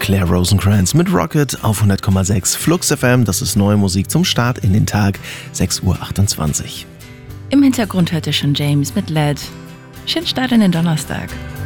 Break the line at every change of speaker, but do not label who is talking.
Claire Rosencrantz mit Rocket auf 100,6 Flux FM. Das ist neue Musik zum Start in den Tag, 6:28 Uhr.
Im Hintergrund hört ihr schon James mit LED. Schönen Start in den Donnerstag.